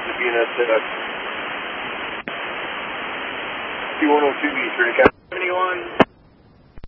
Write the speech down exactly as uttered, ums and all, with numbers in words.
being at uh, T one oh two East, ready, Captain? seventy-one.